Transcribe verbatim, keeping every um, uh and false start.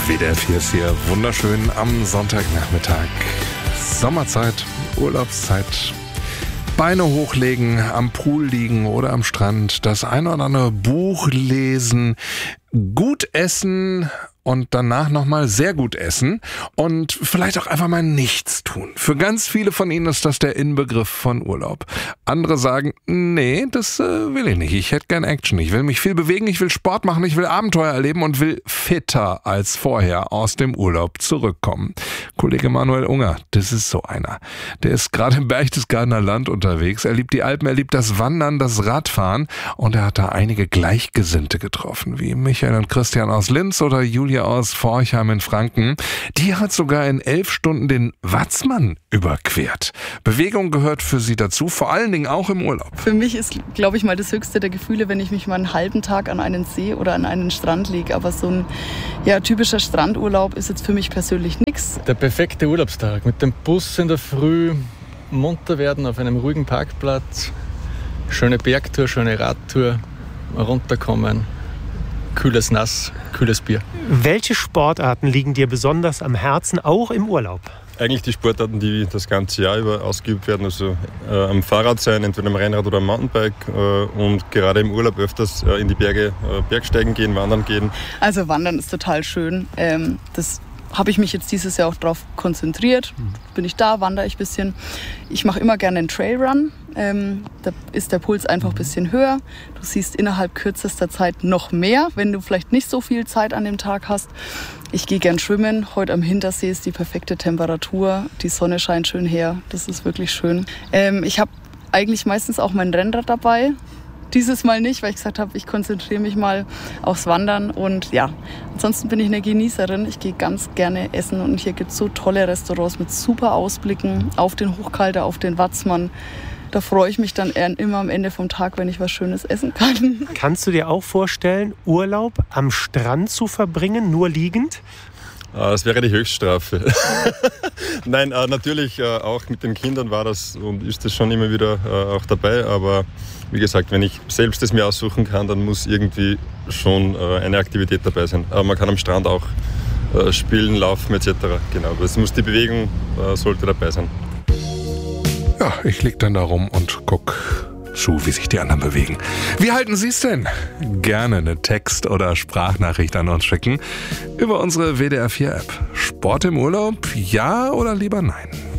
W D R vier ist hier wunderschön am Sonntagnachmittag. Sommerzeit, Urlaubszeit. Beine hochlegen, am Pool liegen oder am Strand, das ein oder andere Buch lesen, gut essen und danach nochmal sehr gut essen und vielleicht auch einfach mal nichts tun. Für ganz viele von Ihnen ist das der Inbegriff von Urlaub. Andere sagen, nee, das äh, will ich nicht. Ich hätte gern Action. Ich will mich viel bewegen, ich will Sport machen, ich will Abenteuer erleben und will fitter als vorher aus dem Urlaub zurückkommen. Kollege Manuel Unger, das ist so einer. Der ist gerade im Berchtesgadener Land unterwegs. Er liebt die Alpen, er liebt das Wandern, das Radfahren und er hat da einige Gleichgesinnte getroffen, wie Michael und Christian aus Linz oder Julia aus Forchheim in Franken. Die hat sogar in elf Stunden den Watzmann überquert. Bewegung gehört für sie dazu, vor allen Dingen auch im Urlaub. Für mich ist, glaube ich, mal das höchste der Gefühle, wenn ich mich mal einen halben Tag an einen See oder an einen Strand lege. Aber so ein ja, typischer Strandurlaub ist jetzt für mich persönlich nichts. Der perfekte Urlaubstag mit dem Bus in der Früh, munter werden auf einem ruhigen Parkplatz, schöne Bergtour, schöne Radtour, runterkommen. Kühles Nass, kühles Bier. Welche Sportarten liegen dir besonders am Herzen, auch im Urlaub? Eigentlich die Sportarten, die das ganze Jahr über ausgeübt werden, also äh, am Fahrrad sein, entweder am Rennrad oder am Mountainbike äh, und gerade im Urlaub öfters äh, in die Berge äh, Bergsteigen gehen, wandern gehen. Also Wandern ist total schön. Ähm, das habe ich mich jetzt dieses Jahr auch darauf konzentriert. Bin ich da, wandere ich ein bisschen. Ich mache immer gerne einen Trailrun. Ähm, da ist der Puls einfach ein bisschen höher. Du siehst innerhalb kürzester Zeit noch mehr, wenn du vielleicht nicht so viel Zeit an dem Tag hast. Ich gehe gern schwimmen. Heute am Hintersee ist die perfekte Temperatur. Die Sonne scheint schön her. Das ist wirklich schön. Ähm, ich habe eigentlich meistens auch mein Rennrad dabei. Dieses Mal nicht, weil ich gesagt habe, ich konzentriere mich mal aufs Wandern. Und ja, ansonsten bin ich eine Genießerin. Ich gehe ganz gerne essen und hier gibt es so tolle Restaurants mit super Ausblicken auf den Hochkalter, auf den Watzmann. Da freue ich mich dann immer am Ende vom Tag, wenn ich was Schönes essen kann. Kannst du dir auch vorstellen, Urlaub am Strand zu verbringen, nur liegend? Das wäre die Höchststrafe. Nein, äh, natürlich äh, auch mit den Kindern war das und ist das schon immer wieder äh, auch dabei. Aber wie gesagt, wenn ich selbst es mir aussuchen kann, dann muss irgendwie schon äh, eine Aktivität dabei sein. Aber man kann am Strand auch äh, spielen, laufen et cetera. Genau, aber es muss die Bewegung äh, sollte dabei sein. Ja, ich lieg dann da rum und guck zu, wie sich die anderen bewegen. Wie halten Sie es denn? Gerne eine Text- oder Sprachnachricht an uns schicken über unsere W D R vier App. Sport im Urlaub, ja oder lieber nein?